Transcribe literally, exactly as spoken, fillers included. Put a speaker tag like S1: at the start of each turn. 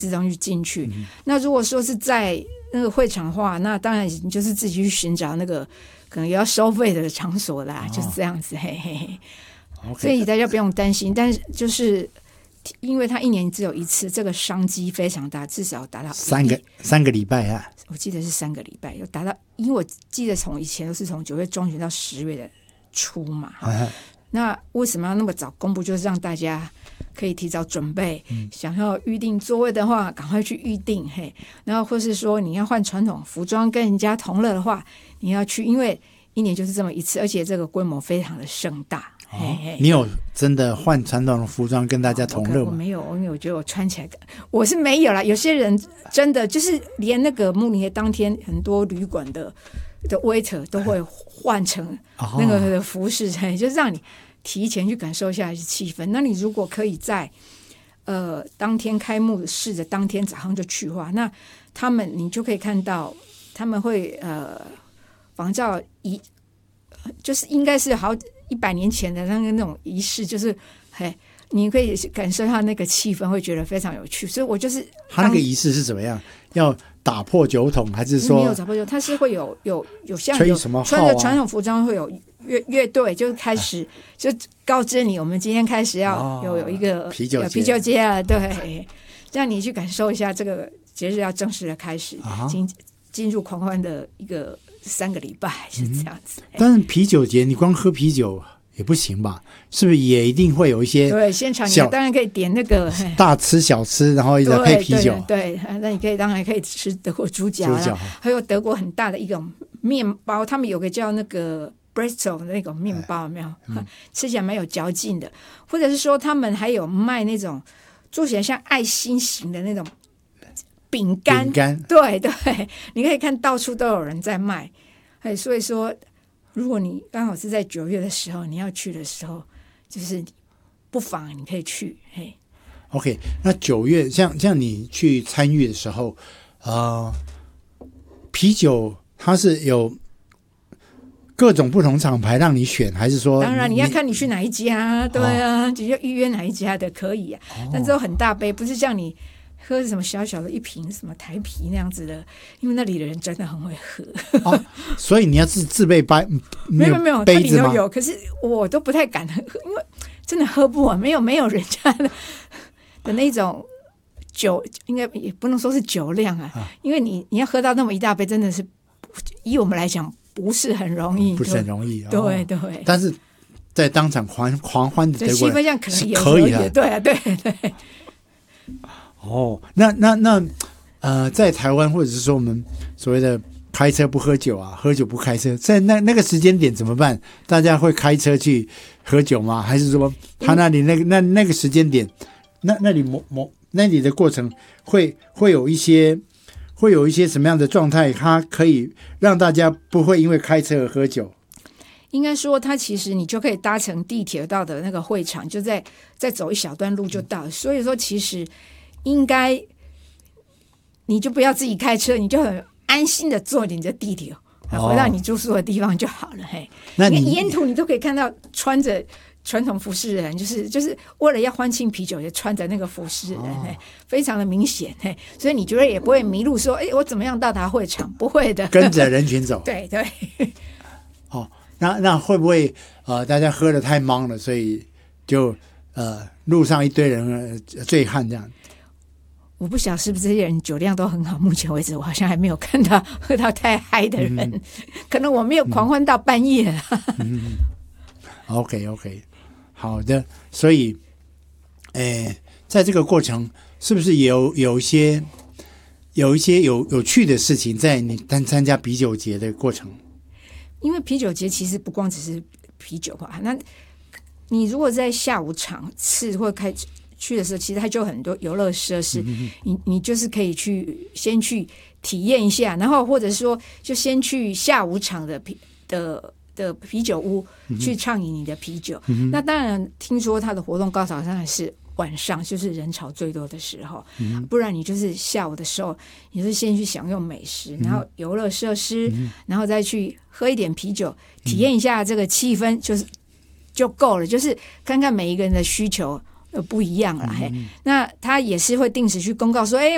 S1: 东西进去、嗯、那如果说是在那个会场的话，那当然你就是自己去寻找那个可能也要收费的场所啦、哦、就是这样子，嘿嘿嘿。Okay. 所以大家不用担心，但是就是因为它一年只有一次，这个商机非常大，至少达到
S2: 三个三个礼拜啊，
S1: 我记得是三个礼拜，有达到，因为我记得从以前都是从九月中旬到十月的初嘛、啊、那为什么要那么早公布？就是让大家可以提早准备、嗯、想要预定座位的话赶快去预定，嘿，然后或是说你要换传统服装跟人家同乐的话，你要去，因为一年就是这么一次，而且这个规模非常的盛大。
S2: 哦、嘿嘿，你有真的换传统的服装跟大家同乐吗？
S1: 我没有，因为我觉得我穿起来我是没有啦。有些人真的就是连那个慕尼黑当天很多旅馆的的 waiter 都会换成那个的服饰、哦、就是让你提前去感受一下气氛。那你如果可以在呃当天开幕式的当天早上就去的话，那他们你就可以看到他们会呃仿照一就是应该是好一百年前的那个那种仪式，就是嘿，你可以感受到那个气氛，会觉得非常有趣。所以我就是
S2: 他那个仪式是怎么样？要打破酒桶，还是说
S1: 没有打破酒桶？他是会有有有像
S2: 吹什么号啊？
S1: 穿着传统服装会有乐乐队，就开始就告知你，我们今天开始要有有一个
S2: 啤酒
S1: 啤酒节啊，对，让你去感受一下这个节日要正式的开始，进进入狂欢的一个。三个礼拜是这样子、嗯、
S2: 但是啤酒节你光喝啤酒也不行吧？是不是也一定会有一些？
S1: 对，现场你当然可以点那个
S2: 大吃小吃，然后一直配啤酒。
S1: 对，对，那你可以当然可以吃德国猪脚，猪脚还有德国很大的一种面包，他们有个叫那个 Bristol 的那种面包，有没有、嗯、吃起来蛮有嚼劲的。或者是说他们还有卖那种做起来像爱心形的那种饼干，
S2: 饼干，
S1: 对对，你可以看到处都有人在卖。哎，所以说，如果你刚好是在九月的时候，你要去的时候，就是不妨你可以去。嘿
S2: ，OK， 那九月像像你去参与的时候，呃，啤酒它是有各种不同厂牌让你选，还是说？
S1: 当然你要看你去哪一家，对啊，你就预约哪一家的可以啊，哦、但只有很大杯，不是像你。喝什么小小的一瓶什么台啤那样子的，因为那里的人真的很会喝、
S2: 哦、所以你要自自备杯，
S1: 没有没有
S2: 杯子吗？
S1: 它里头有，可是我都不太敢喝，因为真的喝不完，没有没有人家的的那种酒，应该也不能说是酒量 啊, 啊因为你你要喝到那么一大杯，真的是以我们来讲不是很容易，
S2: 不是很容易，
S1: 对、哦、对, 对，
S2: 但是在当场狂狂欢的德国人
S1: 气氛上可能也
S2: 可以的，
S1: 对啊对对。
S2: 哦，那那那呃，在台湾或者是说我们所谓的开车不喝酒啊，喝酒不开车，在那那个时间点怎么办？大家会开车去喝酒吗？还是说他那里那个、嗯、那那个时间点，那那里某某那里的过程会会有一些会有一些什么样的状态？它可以让大家不会因为开车而喝酒？
S1: 应该说，它其实你就可以搭乘地铁到的那个会场，就在再走一小段路就到了。所以说，其实。应该你就不要自己开车，你就很安心的坐你的地铁、哦、回到你住宿的地方就好了。嘿，那你沿途你都可以看到穿着传统服饰的人，就是就是为了要欢庆啤酒也穿着那个服饰的人、哦、非常的明显。嘿，所以你觉得也不会迷路说，哎，我怎么样到达会场？不会的，
S2: 跟着人群走。
S1: 对对。
S2: 哦，那那会不会呃大家喝得太忙了，所以就呃路上一堆人呃醉汉这样？
S1: 我不晓得是不是这些人酒量都很好，目前为止我好像还没有看到喝到太嗨的人、嗯、可能我没有狂欢到半夜、
S2: 嗯嗯、OK OK 好的。所以诶，在这个过程是不是有有一些有一些有有趣的事情在你参加啤酒节的过程？
S1: 因为啤酒节其实不光只是啤酒吧，那你如果在下午场次或开去的时候，其实它就很多游乐设施、嗯、你你就是可以去先去体验一下，然后或者说就先去下午场的啤的的啤酒屋去畅饮你的啤酒、嗯、那当然听说它的活动高潮上是晚上，就是人潮最多的时候、嗯、不然你就是下午的时候你是先去享用美食、嗯、然后游乐设施、嗯、然后再去喝一点啤酒体验一下这个气氛，就是就够了，就是看看每一个人的需求呃不一样了、嗯、那他也是会定时去公告说，哎，